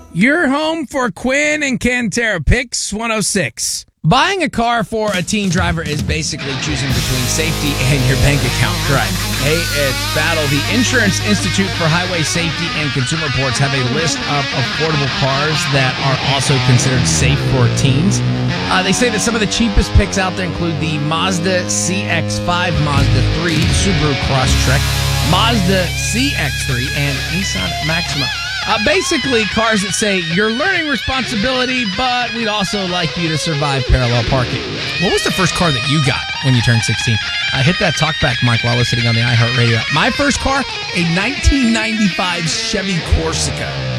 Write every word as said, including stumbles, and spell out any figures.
You're home for Quinn and Cantera Picks one oh six. Buying a car for a teen driver is basically choosing between safety and your bank account. Correct. Hey, it's Battle. The Insurance Institute for Highway Safety and Consumer Reports have a list of affordable cars that are also considered safe for teens. Uh, they say that some of the cheapest picks out there include the Mazda C X five, Mazda three, Subaru Crosstrek, Mazda C X three, and Nissan Maxima. Uh, basically, cars that say you're learning responsibility, but we'd also like you to survive parallel parking. What was the first car that you got when you turned sixteen? I hit that talkback mic while listening on the iHeartRadio app. My first car, a nineteen ninety-five Chevy Corsica.